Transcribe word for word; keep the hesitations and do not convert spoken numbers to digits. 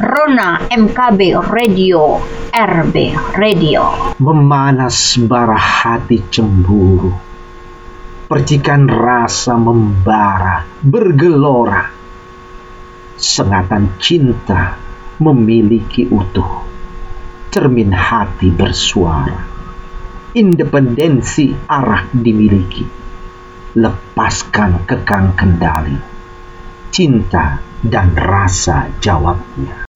Rona M K B Radio, R B Radio. Memanas bara hati cemburu, percikan rasa membara bergelora. Sengatan cinta memiliki utuh, cermin hati bersuara. Independensi arah dimiliki, lepaskan kekang kendali. Cinta dan rasa jawabnya.